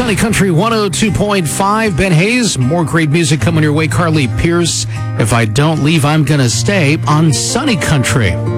Sunny Country 102.5. Ben Hayes, more great music coming your way. Carly Pierce, If I Don't Leave, I'm Gonna Stay on Sunny Country.